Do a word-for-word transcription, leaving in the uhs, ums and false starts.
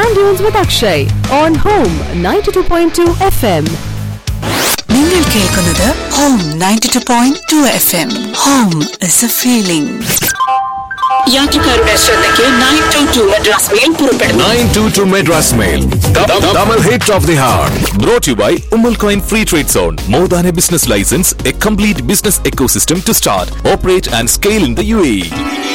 Sand Dunes with Akshay on Home ninety-two point two F M. നിങ്ങൾ കേൾക്കുന്നത് Home ninety-two point two F M. Home is a feeling. യാത്രക്കാരുടെ ശ്രദ്ധയ്ക്ക് nine two two Madras mail പുറപ്പെടുന്നു. nine two two Madras Mail. Double hit of the heart. Brought to you by Ummul Coin Free Trade Zone. More than a business license, a complete business ecosystem to start, operate and scale in the U A E.